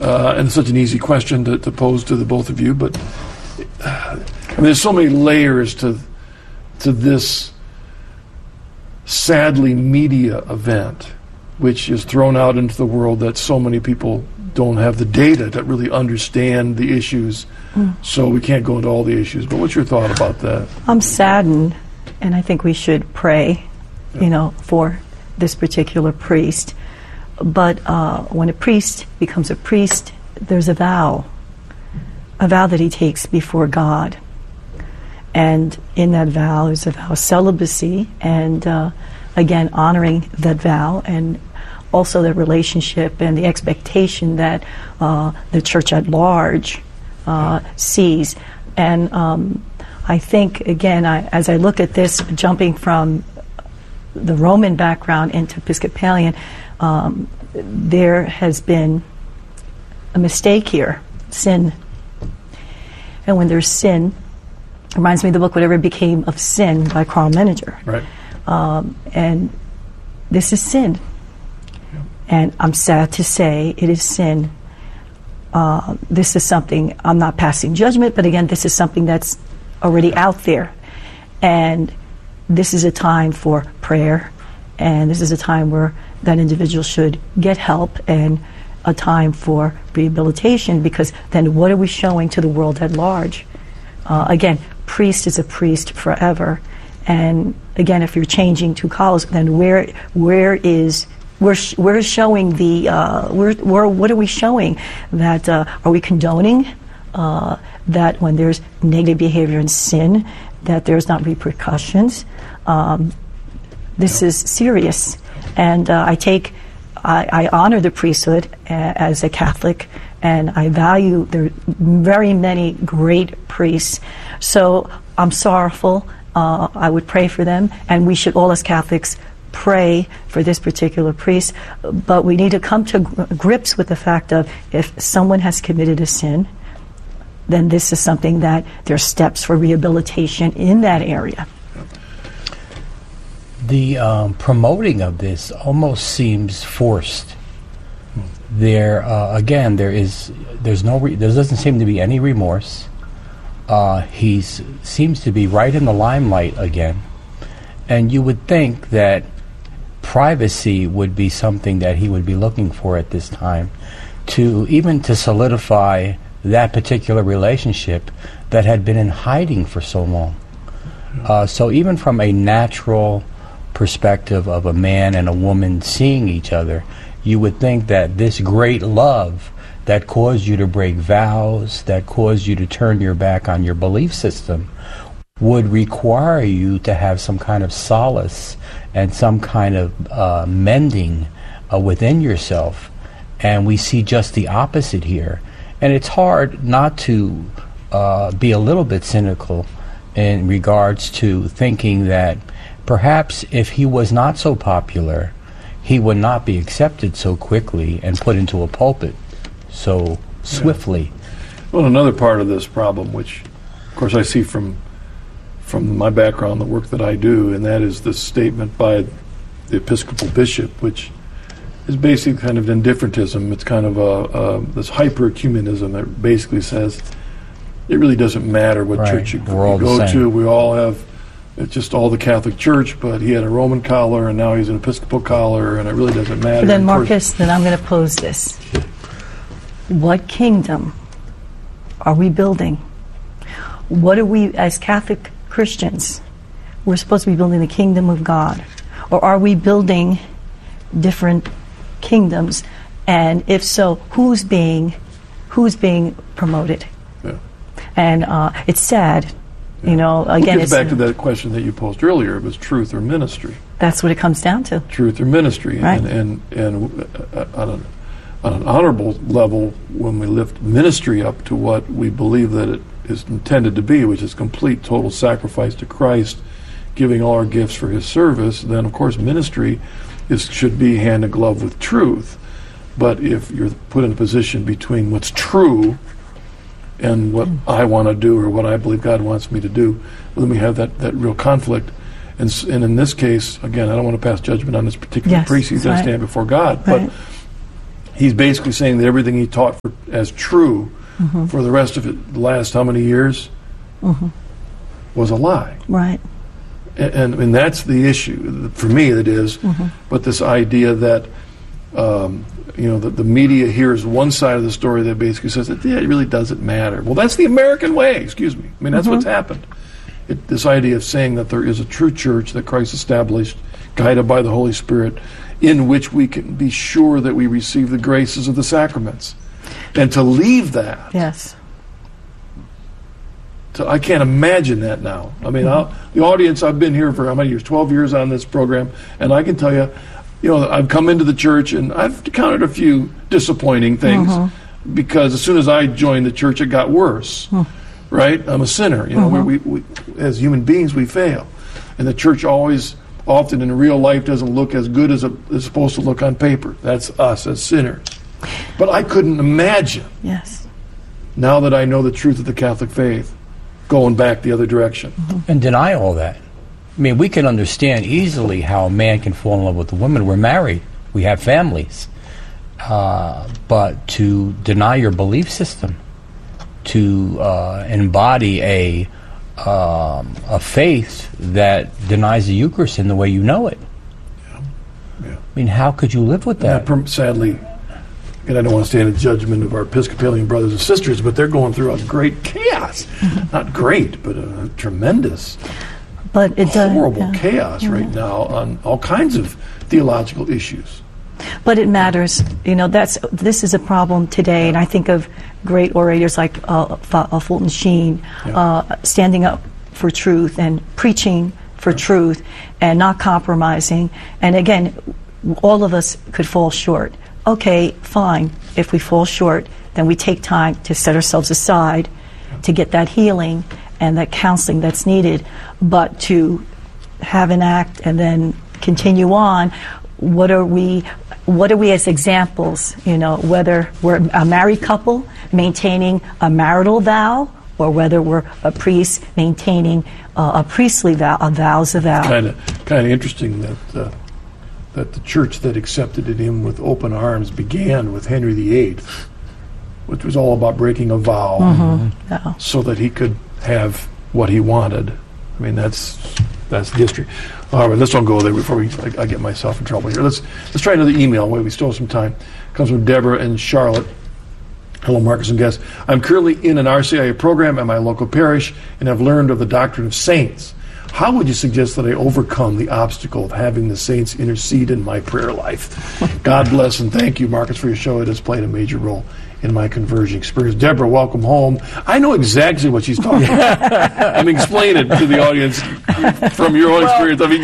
and it's such an easy question to pose to the both of you, but there's so many layers to this sadly media event, which is thrown out into the world that so many people don't have the data to really understand the issues, so we can't go into all the issues. But what's your thought about that? I'm saddened, and I think we should pray, for this particular priest. But when a priest becomes a priest, there's a vow that he takes before God. And in that vow is a vow of celibacy, and again, honoring that vow, and also the relationship and the expectation that the church at large sees. And I think, again, as I look at this, jumping from the Roman background into Episcopalian, there has been a mistake here, sin. And when there's sin, it reminds me of the book Whatever Became of Sin by Carl Menninger. Right. And this is sin. Yeah. And I'm sad to say it is sin. This is something, I'm not passing judgment, but again, this is something that's already out there. And this is a time for prayer, and this is a time where that individual should get help, and a time for rehabilitation, because then what are we showing to the world at large? Again, priest is a priest forever. And again, if you're changing to college, then where is showing the what are we showing? That are we condoning that when there's negative behavior and sin, that there's not repercussions? This is serious, and I honor the priesthood as a Catholic, and I value there very many great priests. So I'm sorrowful. I would pray for them, and we should all as Catholics pray for this particular priest. But we need to come to grips with the fact of, if someone has committed a sin, then this is something that there are steps for rehabilitation in that area. The promoting of this almost seems forced. There doesn't seem to be any remorse. He seems to be right in the limelight again, and you would think that privacy would be something that he would be looking for at this time, to solidify that particular relationship that had been in hiding for so long. So even from a natural perspective of a man and a woman seeing each other, you would think that this great love that caused you to break vows, that caused you to turn your back on your belief system, would require you to have some kind of solace and some kind of mending within yourself. And we see just the opposite here. And it's hard not to be a little bit cynical in regards to thinking that perhaps if he was not so popular, he would not be accepted so quickly and put into a pulpit so swiftly. Well, another part of this problem, which, of course, I see from my background, the work that I do, and that is this statement by the Episcopal bishop, which is basically kind of indifferentism. It's kind of this hyper-ecumenism that basically says it really doesn't matter what church you go to. We all have, it's just all the Catholic Church, but he had a Roman collar and now he's an Episcopal collar, and it really doesn't matter. But then, Marcus, then I'm going to pose this. What kingdom are we building? What are we, as Catholic Christians, we're supposed to be building the kingdom of God? Or are we building different kingdoms? And if so, who's being promoted? Yeah. And it's sad. You know, again, it's back to that question that you posed earlier. It was truth or ministry. That's what it comes down to. Truth or ministry. Right. And on an honorable level, when we lift ministry up to what we believe that it is intended to be, which is complete, total sacrifice to Christ, giving all our gifts for His service, then of course ministry should be hand in glove with truth. But if you're put in a position between what's true and what I want to do or what I believe God wants me to do, then we have that real conflict. And in this case, again, I don't want to pass judgment on this particular priest. He's going to stand before God. Right. he's basically saying that everything he taught as true for the rest of it, the last how many years, was a lie. Right. And that's the issue for me. It is, but this idea that the media hears one side of the story that basically says that it really doesn't matter. Well, that's the American way. Excuse me. I mean, that's what's happened. This idea of saying that there is a true church that Christ established, guided by the Holy Spirit, in which we can be sure that we receive the graces of the sacraments, and to leave that. Yes. So I can't imagine that now. I mean, the audience, I've been here for how many years? 12 years on this program, and I can tell you, I've come into the church and I've encountered a few disappointing things because as soon as I joined the church, it got worse. Right? I'm a sinner. We as human beings, we fail, and the church often in real life doesn't look as good as it's supposed to look on paper. That's us as sinners. But I couldn't imagine. Yes. Now that I know the truth of the Catholic faith, going back the other direction. And deny all that. I mean, we can understand easily how a man can fall in love with a woman. We're married. We have families. But to deny your belief system, to embody a faith that denies the Eucharist in the way you know it. Yeah. I mean, how could you live with that? Sadly, and I don't want to stand in judgment of our Episcopalian brothers and sisters, but they're going through a great chaos. Not great, but a tremendous, horrible chaos right now on all kinds of theological issues. But it matters. This is a problem today, and I think of great orators like Fulton Sheen standing up for truth and preaching for truth and not compromising. And again, all of us could fall short. Okay, fine. If we fall short, then we take time to set ourselves aside to get that healing and that counseling that's needed. But to have an act and then continue on, what are we as examples? Whether we're a married couple maintaining a marital vow, or whether we're a priest maintaining a priestly vow, a vows of vow. Kind of interesting that the church that accepted him with open arms began with Henry VIII, which was all about breaking a vow so that he could have what he wanted. I mean, that's history. All right, let's don't go there before I get myself in trouble here. Let's try another email. Wait, we still have some time. It comes from Deborah and Charlotte. Hello, Marcus and guests. I'm currently in an RCIA program at my local parish and have learned of the doctrine of saints. How would you suggest that I overcome the obstacle of having the saints intercede in my prayer life? God bless and thank you, Marcus, for your show. It has played a major role in my conversion experience. Deborah, welcome home. I know exactly what she's talking about. I mean, explain it to the audience from your own experience. I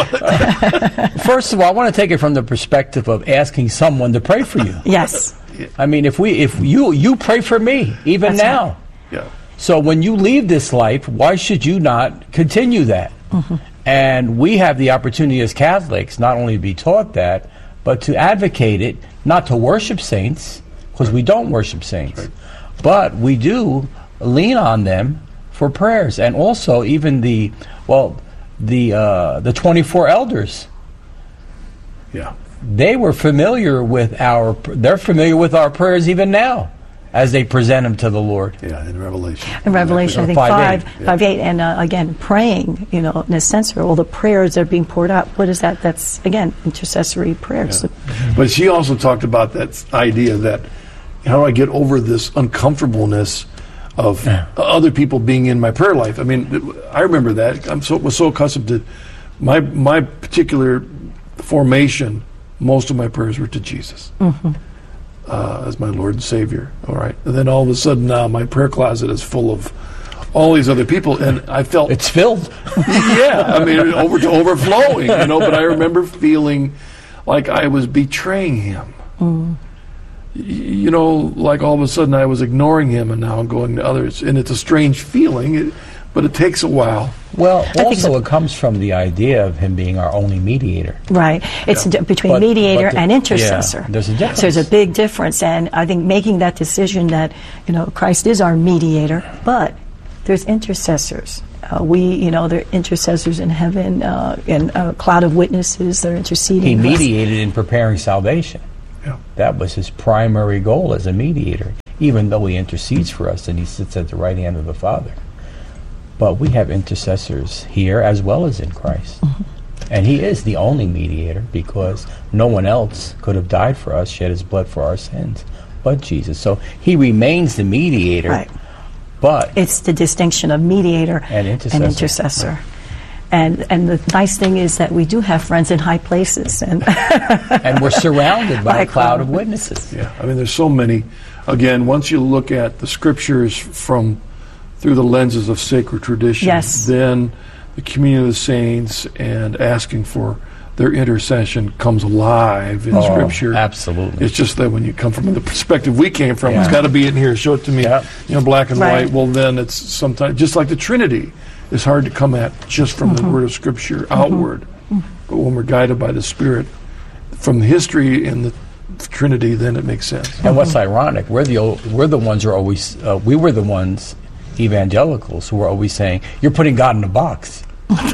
mean, First of all, I want to take it from the perspective of asking someone to pray for you. Yes. I mean, if you pray for me, even That's now. Right. Yeah. So when you leave this life, why should you not continue that? And we have the opportunity as Catholics not only to be taught that, but to advocate it, not to worship saints, because we don't worship saints, but we do lean on them for prayers, and also even the 24 elders. Yeah. They're familiar with our prayers even now, as they present them to the Lord. Yeah, in Revelation. In Revelation, I think 5:8, and again, praying, in a sense, all the prayers that are being poured out. What is that? That's, again, intercessory prayers. Yeah. But she also talked about that idea that, how do I get over this uncomfortableness of other people being in my prayer life? I mean, I remember that. Was so accustomed to my particular formation. Most of my prayers were to Jesus. As my Lord and Savior, all right? And then all of a sudden now my prayer closet is full of all these other people, and I felt... It's filled. Yeah, I mean, to overflowing, but I remember feeling like I was betraying him. Like all of a sudden I was ignoring him, and now I'm going to others, and it's a strange feeling, but it takes a while. Well, also it comes from the idea of him being our only mediator. Right. It's between mediator and intercessor. Yeah, there's a difference. So there's a big difference, and I think making that decision that, Christ is our mediator, but there's intercessors. There are intercessors in heaven, and a cloud of witnesses that are interceding. He mediated in preparing salvation. Yeah. That was his primary goal as a mediator, even though he intercedes for us and he sits at the right hand of the Father. But we have intercessors here as well as in Christ. Mm-hmm. And he is the only mediator because no one else could have died for us, shed his blood for our sins, but Jesus. So he remains the mediator, Right. but It's the distinction of mediator And intercessor. Right. And the nice thing is that we do have friends in high places. And and we're surrounded by By a cloud of witnesses. Yeah, I mean, there's so many. Again, once you look at the scriptures through the lenses of sacred tradition, Yes. then the communion of the saints and asking for their intercession comes alive in Scripture. Absolutely. It's just that when you come from the perspective we came from, Yeah. it's got to be in here. Show it to me, Yep. black and Right. white. Well, then it's sometimes just like the Trinity. It's hard to come at just from the Word of Scripture outward. But when we're guided by the Spirit from the history in the Trinity, then it makes sense. And what's ironic, we're the ones who are always, we were the ones, evangelicals, who were always saying, you're putting God in a box.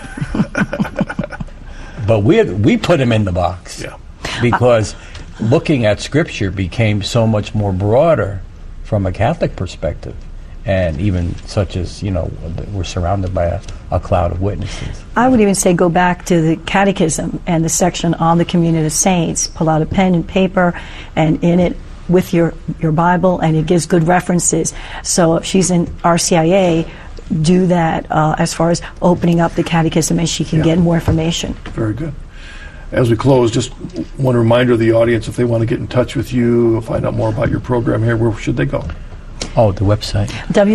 But we put him in the box. Yeah. Because looking at Scripture became so much more broader from a Catholic perspective. And even such as, we're surrounded by a cloud of witnesses. I would even say go back to the Catechism and the section on the Communion of Saints. Pull out a pen and paper, and in it with your Bible, and it gives good references. So if she's in RCIA, do that as far as opening up the Catechism, and she can get more information. Very good. As we close, just one reminder to the audience, if they want to get in touch with you, find out more about your program here, where should they go? Oh, the website.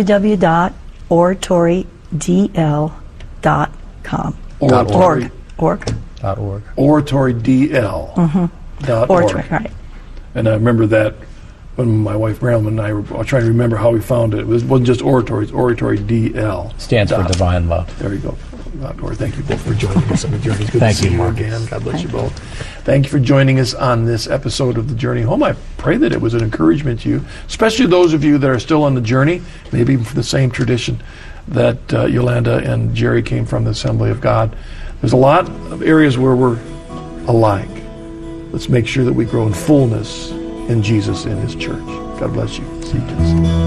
www.oratorydl.com. Oratory. Org. .org. Oratorydl.org. Oratory, right. And I remember that when my wife Marilyn and I were trying to remember how we found it. It wasn't just oratory, it's Oratory DL. Stands for Divine Love. There you go. Or thank you both for joining us on the journey. It's good Thank to see you, you Mark. again. God bless you both. Thank you for joining us on this episode of The Journey Home. I pray that it was an encouragement to you, especially those of you that are still on the journey, maybe even from the same tradition that Yolanda and Jerry came from, the Assembly of God. There's a lot of areas where we're alike. Let's make sure that we grow in fullness in Jesus, in His church. God bless you. See you, kids.